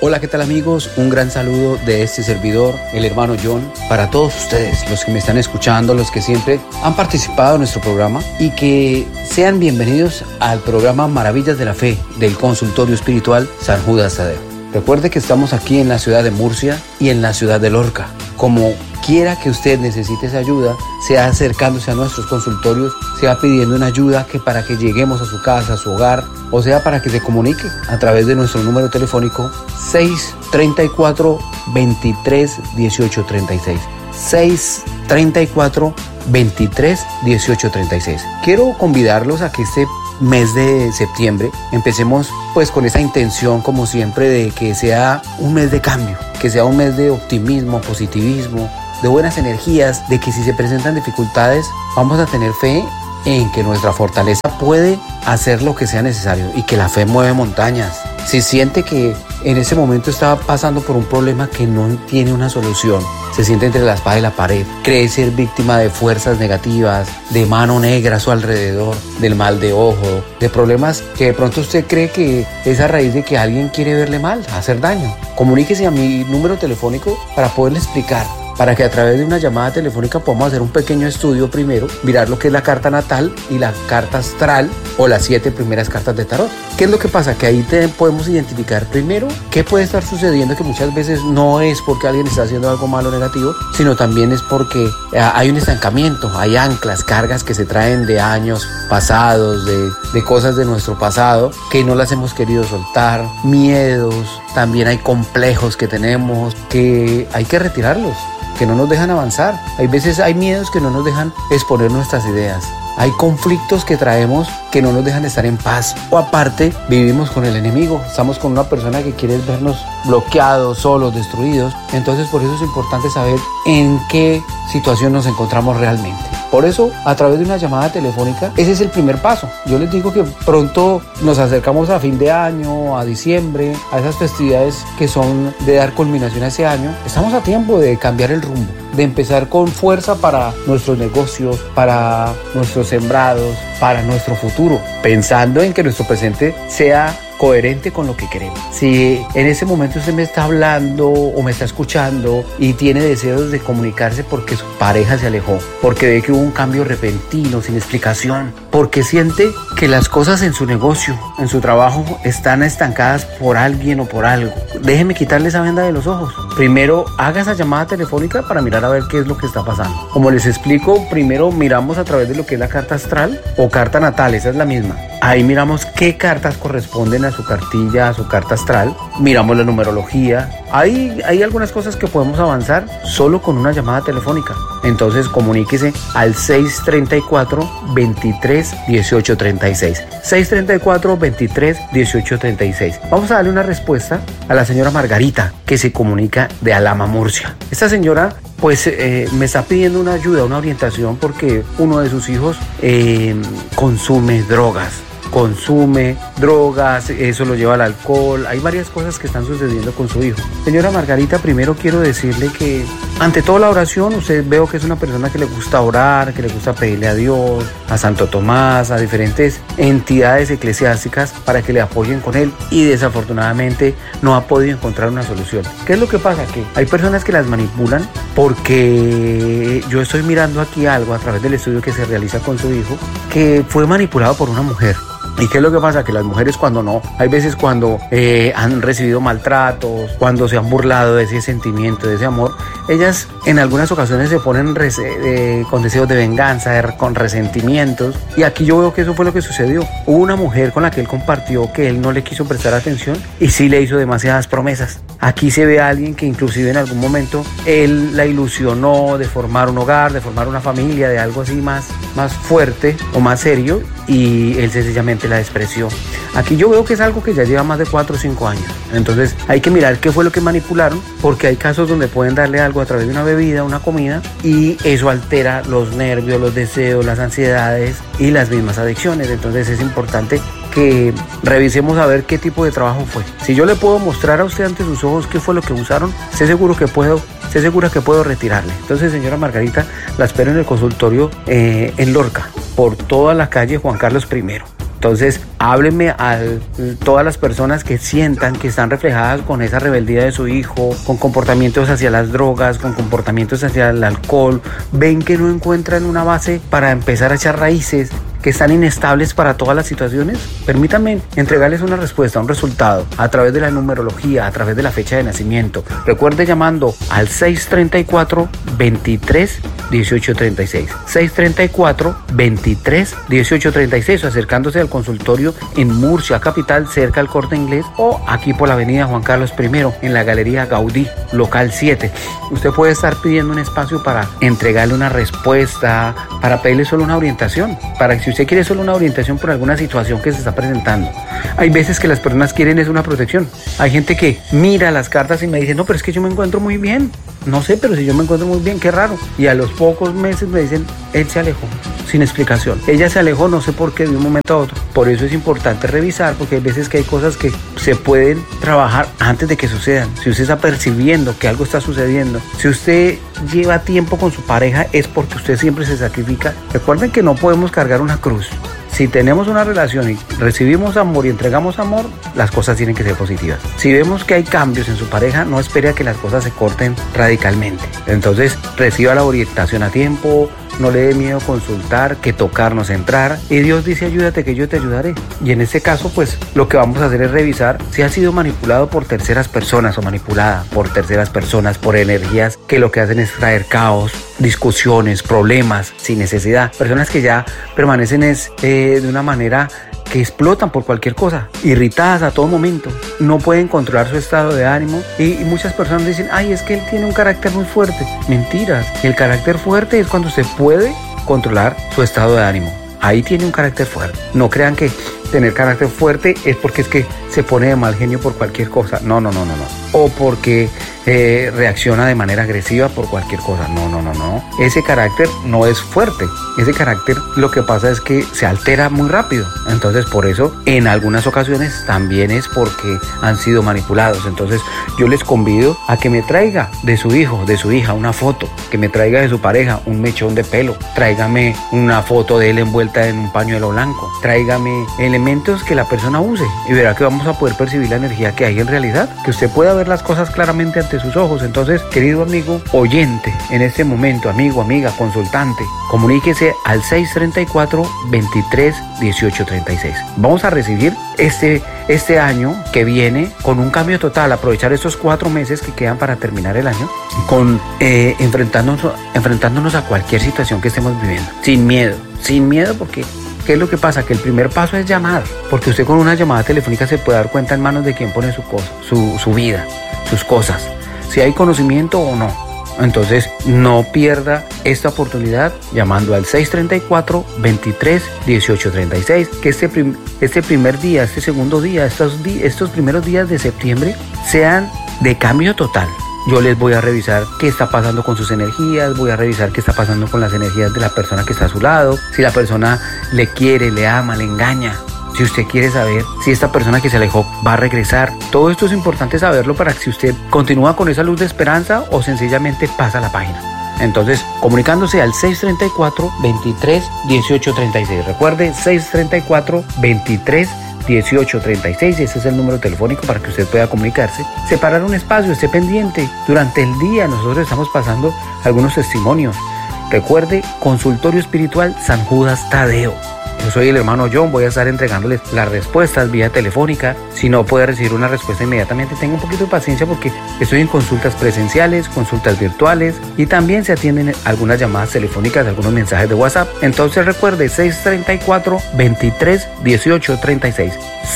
Hola, ¿qué tal amigos? Un gran saludo de este servidor, el hermano John, para todos ustedes, los que me están escuchando, los que siempre han participado en nuestro programa y que sean bienvenidos al programa Maravillas de la Fe del Consultorio Espiritual San Judas Tadeo. Recuerde que estamos aquí en la ciudad de Murcia y en la ciudad de Lorca. Como quiera que usted necesite esa ayuda, sea acercándose a nuestros consultorios, sea pidiendo una ayuda para que lleguemos a su casa, a su hogar, o sea para que se comunique a través de nuestro número telefónico 634-23-1836. 634-23-1836. Quiero convidarlos a que este mes de septiembre empecemos pues con esa intención, como siempre, de que sea un mes de cambio, que sea un mes de optimismo, positivismo, de buenas energías, de que si se presentan dificultades vamos a tener fe en que nuestra fortaleza puede hacer lo que sea necesario y que la fe mueve montañas. Si siente que en ese momento está pasando por un problema que no tiene una solución, se siente entre la espada y la pared, cree ser víctima de fuerzas negativas, de mano negra a su alrededor, del mal de ojo, de problemas que de pronto usted cree que es a raíz de que alguien quiere verle mal, hacer daño, comuníquese a mi número telefónico para poderle explicar, para que a través de una llamada telefónica podamos hacer un pequeño estudio primero, mirar lo que es la carta natal y la carta astral o las 7 primeras cartas de tarot. ¿Qué es lo que pasa? Que ahí podemos identificar primero qué puede estar sucediendo, que muchas veces no es porque alguien está haciendo algo malo o negativo, sino también es porque hay un estancamiento, hay anclas, cargas que se traen de años pasados, de cosas de nuestro pasado que no las hemos querido soltar, miedos, también hay complejos que tenemos que hay que retirarlos, que no nos dejan avanzar. Hay veces hay miedos que no nos dejan exponer nuestras ideas. Hay conflictos que traemos que no nos dejan estar en paz. O aparte, vivimos con el enemigo. Estamos con una persona que quiere vernos bloqueados, solos, destruidos. Entonces, por eso es importante saber en qué situación nos encontramos realmente. Por eso, a través de una llamada telefónica, ese es el primer paso. Yo les digo que pronto nos acercamos a fin de año, a diciembre, a esas festividades que son de dar culminación a ese año. Estamos a tiempo de cambiar el rumbo, de empezar con fuerza para nuestros negocios, para nuestros sembrados, para nuestro futuro, pensando en que nuestro presente sea coherente con lo que queremos. Si en ese momento usted me está hablando o me está escuchando y tiene deseos de comunicarse porque su pareja se alejó, porque ve que hubo un cambio repentino, sin explicación, porque siente que las cosas en su negocio, en su trabajo, están estancadas por alguien o por algo, déjeme quitarle esa venda de los ojos. Primero haga esa llamada telefónica para mirar a ver qué es lo que está pasando. Como les explico, primero miramos a través de lo que es la carta astral o carta natal, esa es la misma. Ahí miramos qué cartas corresponden a su cartilla, a su carta astral. Miramos la numerología. Hay algunas cosas que podemos avanzar solo con una llamada telefónica. Entonces comuníquese al 634-23-1836. 634-23-1836. Vamos a darle una respuesta a la señora Margarita, que se comunica de Alhama, Murcia. Esta señora pues me está pidiendo una ayuda, una orientación, porque uno de sus hijos consume drogas, eso lo lleva al alcohol. Hay varias cosas que están sucediendo con su hijo. Señora Margarita, primero quiero decirle que ante toda la oración, usted veo que es una persona que le gusta orar, que le gusta pedirle a Dios, a Santo Tomás, a diferentes entidades eclesiásticas para que le apoyen con él, y desafortunadamente no ha podido encontrar una solución. ¿Qué es lo que pasa? Que hay personas que las manipulan, porque yo estoy mirando aquí algo a través del estudio que se realiza con su hijo, que fue manipulado por una mujer. ¿Y qué es lo que pasa? Que las mujeres, cuando no, hay veces cuando han recibido maltratos, cuando se han burlado de ese sentimiento, de ese amor, ellas en algunas ocasiones se ponen con deseos de venganza, con resentimientos. Y aquí yo veo que eso fue lo que sucedió. Hubo una mujer con la que él compartió que él no le quiso prestar atención y sí le hizo demasiadas promesas. Aquí se ve a alguien que inclusive en algún momento él la ilusionó de formar un hogar, de formar una familia, de algo así más fuerte o más serio, y él sencillamente la despreció. Aquí yo veo que es algo que ya lleva más de 4 o 5 años. Entonces hay que mirar qué fue lo que manipularon, porque hay casos donde pueden darle algo a través de una bebida, una comida, y eso altera los nervios, los deseos, las ansiedades y las mismas adicciones. Entonces es importante que revisemos a ver qué tipo de trabajo fue. Si yo le puedo mostrar a usted ante sus ojos qué fue lo que usaron, esté segura que puedo retirarle. Entonces, señora Margarita, la espero en el consultorio en Lorca, por toda la calle Juan Carlos I. Entonces, hábleme a todas las personas que sientan que están reflejadas con esa rebeldía de su hijo, con comportamientos hacia las drogas, con comportamientos hacia el alcohol, ven que no encuentran una base para empezar a echar raíces, que están inestables para todas las situaciones. Permítanme entregarles una respuesta, un resultado, a través de la numerología, a través de la fecha de nacimiento. Recuerde llamando al 634-23-1836. 634-23-1836 o acercándose al consultorio en Murcia, capital, cerca del Corte Inglés, o aquí por la avenida Juan Carlos I, en la Galería Gaudí, local 7. Usted puede estar pidiendo un espacio para entregarle una respuesta, para pedirle solo una orientación, para que si usted quiere solo una orientación por alguna situación que se está presentando. Hay veces que las personas quieren es una protección. Hay gente que mira las cartas y me dice, no, pero es que yo me encuentro muy bien. No sé, pero si yo me encuentro muy bien, qué raro. Y a los pocos meses me dicen, él se alejó, sin explicación. Ella se alejó, no sé por qué, de un momento a otro. Por eso es importante revisar, porque hay veces que hay cosas que se pueden trabajar antes de que sucedan. Si usted está percibiendo que algo está sucediendo, si usted lleva tiempo con su pareja, es porque usted siempre se sacrifica. Recuerden que no podemos cargar una cruz. Si tenemos una relación y recibimos amor y entregamos amor, las cosas tienen que ser positivas. Si vemos que hay cambios en su pareja, no espere a que las cosas se corten radicalmente. Entonces, reciba la orientación a tiempo, no le dé miedo consultar, que tocarnos, entrar. Y Dios dice, ayúdate que yo te ayudaré. Y en este caso, pues, lo que vamos a hacer es revisar si ha sido manipulado por terceras personas o manipulada por terceras personas, por energías que lo que hacen es traer caos, discusiones, problemas, sin necesidad. Personas que ya permanecen de una manera que explotan por cualquier cosa, irritadas a todo momento, no pueden controlar su estado de ánimo y muchas personas dicen, ay, es que él tiene un carácter muy fuerte. Mentiras, el carácter fuerte es cuando se puede controlar su estado de ánimo. Ahí tiene un carácter fuerte. No crean que tener carácter fuerte es porque es que se pone de mal genio por cualquier cosa. No. O porque reacciona de manera agresiva por cualquier cosa. No. Ese carácter no es fuerte. Ese carácter lo que pasa es que se altera muy rápido. Entonces por eso en algunas ocasiones también es porque han sido manipulados. Entonces yo les convido a que me traiga de su hijo, de su hija una foto. Que me traiga de su pareja un mechón de pelo. Tráigame una foto de él envuelta en un pañuelo blanco. Tráigame elementos que la persona use y verá que vamos a poder percibir la energía que hay en realidad, que usted pueda ver las cosas claramente ante sus ojos. Entonces, querido amigo oyente, en este momento, amigo, amiga, consultante, comuníquese al 634-23-1836. Vamos a recibir este año que viene con un cambio total, aprovechar estos 4 meses que quedan para terminar el año, con enfrentándonos a cualquier situación que estemos viviendo, sin miedo, porque ¿qué es lo que pasa? Que el primer paso es llamar, porque usted con una llamada telefónica se puede dar cuenta en manos de quién pone su vida, sus cosas, si hay conocimiento o no. Entonces no pierda esta oportunidad llamando al 634-23-1836, que este primer día, este segundo día, estos primeros días de septiembre sean de cambio total. Yo les voy a revisar qué está pasando con sus energías, voy a revisar qué está pasando con las energías de la persona que está a su lado, si la persona le quiere, le ama, le engaña. Si usted quiere saber si esta persona que se alejó va a regresar, todo esto es importante saberlo para que si usted continúa con esa luz de esperanza o sencillamente pasa la página. Entonces, comunicándose al 634-23-1836. Recuerde, 634-23-1836, ese es el número telefónico para que usted pueda comunicarse. Separar un espacio, esté pendiente. Durante el día nosotros estamos pasando algunos testimonios. Recuerde, Consultorio Espiritual San Judas Tadeo. Yo soy el hermano John, voy a estar entregándoles las respuestas vía telefónica. Si no puede recibir una respuesta inmediatamente, tenga un poquito de paciencia porque estoy en consultas presenciales, consultas virtuales y también se atienden algunas llamadas telefónicas, algunos mensajes de WhatsApp. Entonces recuerde, 634-23-1836.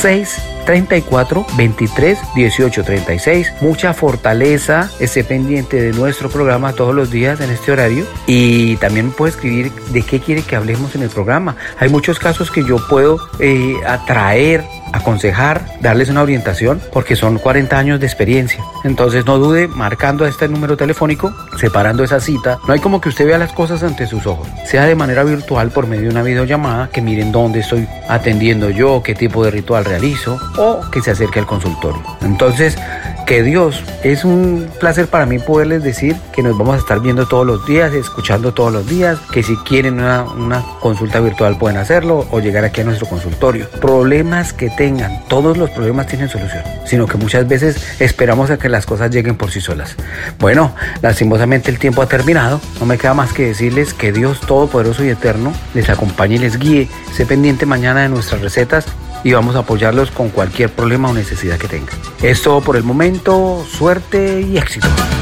634-23-1836. Mucha fortaleza, esté pendiente de nuestro programa todos los días en este horario y también puede escribir de qué quiere que hablemos en el programa. Hay muchos casos que yo puedo atraer aconsejar, darles una orientación, porque son 40 años de experiencia. Entonces no dude marcando a este número telefónico, separando esa cita. No hay como que usted vea las cosas ante sus ojos, sea de manera virtual por medio de una videollamada, que miren dónde estoy atendiendo yo, qué tipo de ritual realizo, o que se acerque al consultorio. Entonces, que Dios, es un placer para mí poderles decir que nos vamos a estar viendo todos los días, escuchando todos los días, que si quieren una consulta virtual pueden hacerlo o llegar aquí a nuestro consultorio. Problemas que tengan, todos los problemas tienen solución, sino que muchas veces esperamos a que las cosas lleguen por sí solas. Bueno, lastimosamente el tiempo ha terminado, no me queda más que decirles que Dios Todopoderoso y Eterno les acompañe y les guíe. Sé pendiente mañana de nuestras recetas y vamos a apoyarlos con cualquier problema o necesidad que tengan. Es todo por el momento, suerte y éxito.